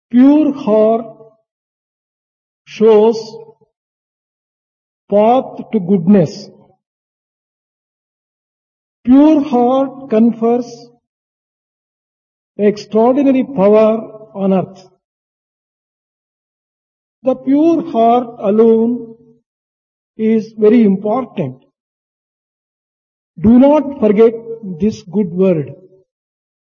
Pure heart shows path to goodness. Pure heart confers extraordinary power on earth. The pure heart alone is very important. Do not forget this good word.